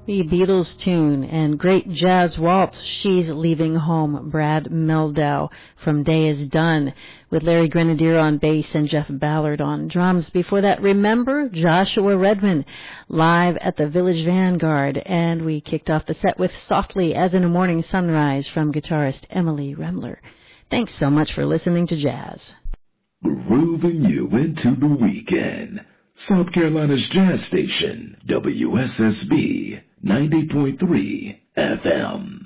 The Beatles tune and great jazz waltz, She's Leaving Home, Brad Mehldau from Day Is Done, with Larry Grenadier on bass and Jeff Ballard on drums. Before that, Remember, Joshua Redman, live at the Village Vanguard. And we kicked off the set with Softly as in a Morning Sunrise from guitarist Emily Remler. Thanks so much for listening to Jazz. Grooving you into the weekend. South Carolina's jazz station, WSSB 90.3 FM.